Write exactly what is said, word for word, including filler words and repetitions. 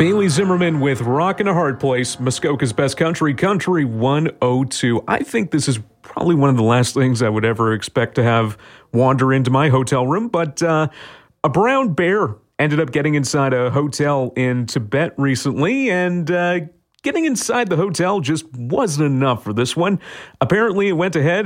Bailey Zimmerman with Rockin' a Hard Place, Muskoka's Best Country, Country one oh two. I think this is probably one of the last things I would ever expect to have wander into my hotel room, but uh, a brown bear ended up getting inside a hotel in Tibet recently, and uh, getting inside the hotel just wasn't enough for this one. Apparently, it went ahead